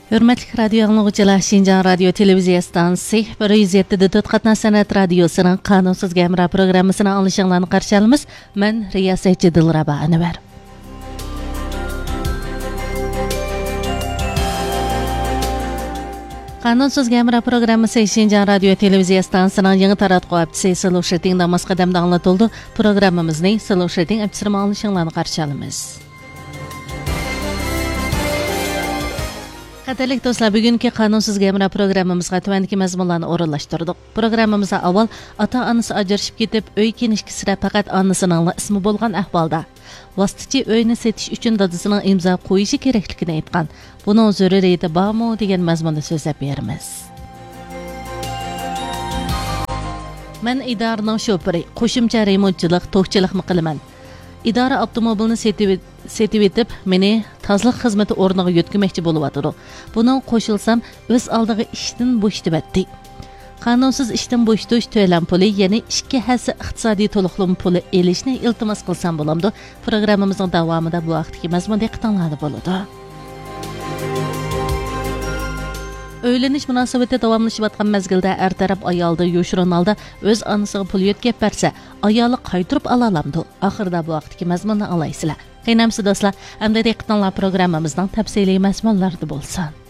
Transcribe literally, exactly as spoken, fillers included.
Hürmetli radyo anlıqçılar, Şinjan Radyo Televiziya Stansiyası bir yüz yetti nöqta to'rt Qatnaş Sanat Radiosu'nun Qanunsuz Gamra programmasını alışınlarını qarşı alımız. Ben riyasetçi Dilraba Anvar. Qanunsuz Gamra programması Şinjan Radyo Televiziya Stansiyasının yeni taratqı aptisi Sıluşetin Damas qadamda anlatıldı. Programımızı Sıluşetin aptisini alışınlarını qarşı alımız. Qadirlik do'stlar, bugungi Qanunsuz Gamra programmamizga tuvandagi mazmunlarni o'rinlashtirdik. Programmamizda avval ota-onasi ajrashib ketib, uy kenishkisida faqat onasining ismi bo'lgan ahvolda vositachi uyni setish uchun dadasining imzo qo'yishi kerakligini aytgan. Buning zaruriyati bormi degan mazmunda so'zlab beramiz. Men idoraning shofiri, qo'shimcha remontchilik, to'qchilikni qilaman. İdara avtomobilni setib setib etib, meni tozliq xizmati o'rniga yo'tkizmoqchi bo'lyapti. Buning qo'shilsam, o'z oldiga ishdan bo'shtibdi. Qonunsiz ishdan bo'shtish to'lam puli, ya'ni ikki hassa iqtisodiy to'liqlim puli elishni iltimos qilsam bo'lamdi. Programmamizning davomida bu vaqtdagi mazmun diqqatinglarda bo'ladi. Öyleniş münasebeti davamlaşıyotgan mezgilde er taraf ayolda yo'shirin holda o'z onasiga pul yetkazib bersa, ayoli qaytirib ola olamdi. Oxirida bu vaqtdagi mazmunni olaysizlar. Qiynamsiz do'stlar, hamda diqqatinglar programmamizning tafsiliy mazmunlarida bo'lsin.